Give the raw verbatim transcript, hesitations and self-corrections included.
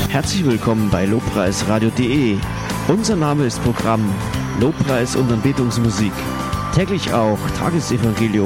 Herzlich willkommen bei lobpreisradio punkt de. Unser Name ist Programm Lobpreis und Anbetungsmusik. Täglich auch Tagesevangelium